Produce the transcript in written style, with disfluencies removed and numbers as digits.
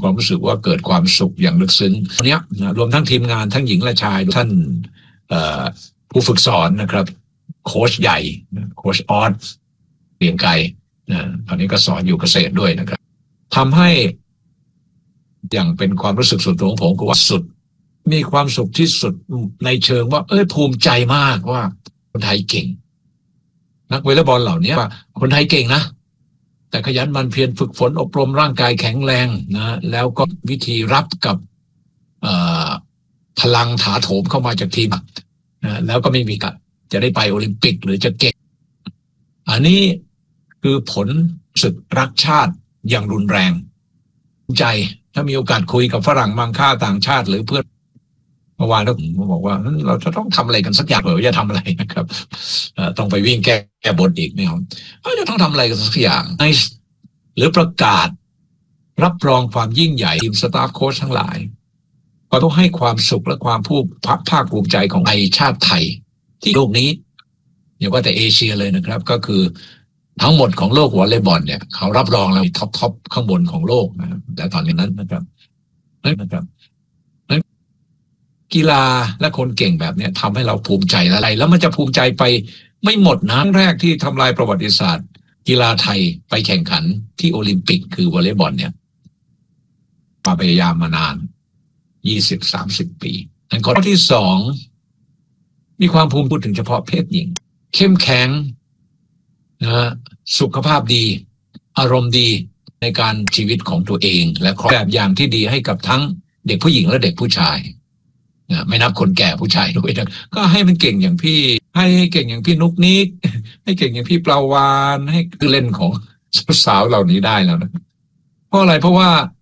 ความรู้สึกว่าเกิดความสุขอย่างลึกซึ้งตอนนี้รวมทั้งทีมงานทั้งหญิงและชายท่านผู้ฝึกสอนนะครับโค้ชใหญ่โค้ชออสเรียงไกรตอนนี้ก็สอนอยู่เกษตรด้วยนะครับทำให้อย่างเป็นความรู้สึกส่วนตัวของผมก็ว่าสุดมีความสุขที่สุดในเชิงว่าภูมิใจมากว่าคนไทยเก่งนักวอลเลย์บอลเหล่านี้ว่าคนไทยเก่งนะแต่ขยันหมั่นเพียรฝึกฝนอบรมร่างกายแข็งแรงนะแล้วก็วิธีรับกับพลังถาโถมเข้ามาจากทีมนะแล้วก็ไม่มีกันจะได้ไปโอลิมปิกหรือจะเก่งอันนี้คือผลศึกรักชาติอย่างรุนแรงใจถ้ามีโอกาสคุยกับฝรั่งมังค่าต่างชาติหรือเพื่อนเมื่อวานผมบอกว่าเราจะต้องทำอะไรกันสักอย่างจะทำอะไรนะครับต้องไปวิ่งแก้บทอีกเนี่ยเราจะต้องทำอะไรกันสักอย่างหรือประกาศรับรองความยิ่งใหญ่ทีมสตาฟโค้ชทั้งหลายก็ต้องให้ความสุขและความภาคภูมิใจของไอชาติไทยที่โลกนี้อย่าว่าแต่เอเชียเลยนะครับก็คือทั้งหมดของโลกวอลเลย์บอลเนี่ยเขารับรองเราท็อปข้างบนของโลกนะแต่ตอนนี้นั้นนะครับกีฬาและคนเก่งแบบนี้ทำให้เราภูมิใจอะไรแล้วมันจะภูมิใจไปไม่หมดนะครั้งแรกที่ทำลายประวัติศาสตร์กีฬาไทยไปแข่งขันที่โอลิมปิกคือวอลเลย์บอลเนี่ยมาพยายามมานาน 20-30 ปีนั่นข้อที่2มีความภูมิพูดถึงเฉพาะเพศหญิงเข้มแข็งนะสุขภาพดีอารมณ์ดีในการชีวิตของตัวเองและแบบอย่างที่ดีให้กับทั้งเด็กผู้หญิงและเด็กผู้ชายไม่นับคนแก่ผู้ชายด้วยนะก็ให้มันเก่งอย่างพี่ให้เก่งอย่างพี่นุกนิกให้เก่งอย่างพี่ปลาวานให้คือเล่นของสาวเหล่านี้ได้แล้วนะเพราะอะไรเพราะว่า